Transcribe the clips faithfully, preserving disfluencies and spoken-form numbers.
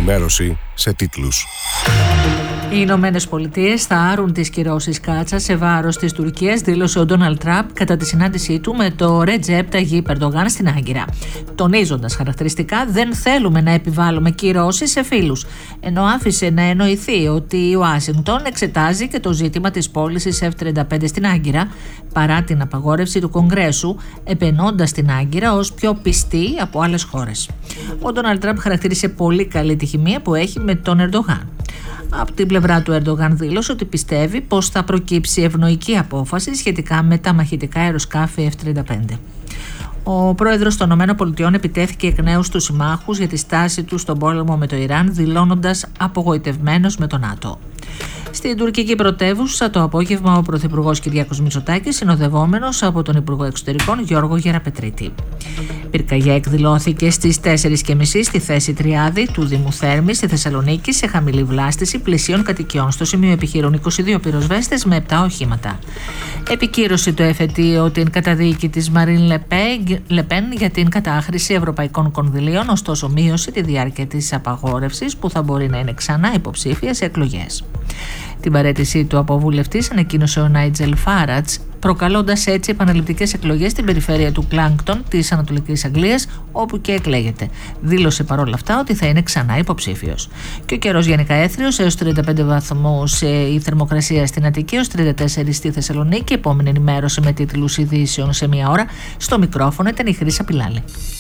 ενημέρωση σε τίτλους. Οι Ηνωμένες Πολιτείες θα άρουν τις κυρώσεις κάτσα σε βάρος της Τουρκίας, δήλωσε ο Ντόναλντ Τραμπ κατά τη συνάντησή του με το Ρετζέπ Ταγιίπ Ερντογάν στην Άγκυρα. Τονίζοντας χαρακτηριστικά, δεν θέλουμε να επιβάλλουμε κυρώσεις σε φίλους. Ενώ άφησε να εννοηθεί ότι η Ουάσιγκτον εξετάζει και το ζήτημα της πώλησης εφ τριάντα πέντε στην Άγκυρα, παρά την απαγόρευση του Κογκρέσου, επενώντας την Άγκυρα ως πιο πιστή από άλλες χώρες. Ο Ντόναλντ Τραμπ χαρακτήρισε πολύ καλή τη χημεία που έχει με τον Ερντογάν. Από την πλευρά του, Ερντογάν δήλωσε ότι πιστεύει πως θα προκύψει ευνοϊκή απόφαση σχετικά με τα μαχητικά αεροσκάφη εφ τριάντα πέντε. Ο πρόεδρος των ΗΠΑ επιτέθηκε εκ νέου στους συμμάχους για τη στάση του στον πόλεμο με το Ιράν, δηλώνοντας απογοητευμένος με τον ΝΑΤΟ. Στην τουρκική πρωτεύουσα το απόγευμα ο Πρωθυπουργός Κυριάκος Μητσοτάκης, συνοδευόμενος από τον Υπουργό Εξωτερικών Γιώργο Γεραπετρίτη. Πυρκαγιά εκδηλώθηκε στις τέσσερις και μισή στη θέση Τριάδη του Δήμου Θέρμης στη Θεσσαλονίκη σε χαμηλή βλάστηση πλησίων κατοικιών. Στο σημείο επιχειρούν είκοσι δύο πυροσβέστες με επτά οχήματα. Επικύρωσε το εφετείο την καταδίκη της Μαρίν Λεπέν για την κατάχρηση ευρωπαϊκών κονδυλίων, ωστόσο μείωσε τη διάρκεια της απαγόρευσης που θα μπορεί να είναι ξανά υποψήφια σε εκλογές. Την παραίτησή του από βουλευτής ανακοίνωσε ο Νάιτζελ Φάρατς, προκαλώντας έτσι επαναληπτικές εκλογές στην περιφέρεια του Κλάνκτον της Ανατολικής Αγγλίας, όπου και εκλέγεται. Δήλωσε παρόλα αυτά ότι θα είναι ξανά υποψήφιος. Και ο καιρός γενικά έθριος, έως τριάντα πέντε βαθμούς η θερμοκρασία στην Αττική, έως τριάντα τέσσερα στη Θεσσαλονίκη. Επόμενη ενημέρωση με τίτλους ειδήσεων σε μία ώρα. Στο μικρόφωνο ήταν η Χρύσα Πιλάλη.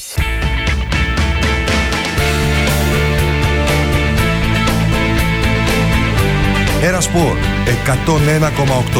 Ερασπορ εκατόν ένα κόμμα οκτώ.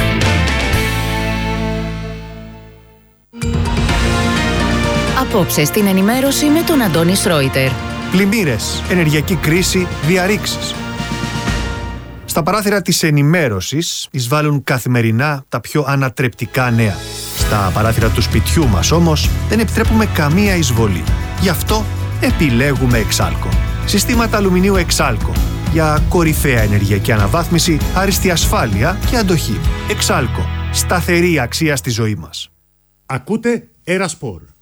Απόψε στην ενημέρωση με τον Αντώνη Σρόιτερ. Πλημμύρες, ενεργειακή κρίση, διαρρήξεις. Στα παράθυρα της ενημέρωσης εισβάλλουν καθημερινά τα πιο ανατρεπτικά νέα. Στα παράθυρα του σπιτιού μας όμως δεν επιτρέπουμε καμία εισβολή. Γι' αυτό επιλέγουμε Εξάλκο. Συστήματα αλουμινίου Εξάλκο. Για κορυφαία ενεργειακή αναβάθμιση, άριστη ασφάλεια και αντοχή. Εξάλκο. Σταθερή αξία στη ζωή μας. Ακούτε Ερασπορ.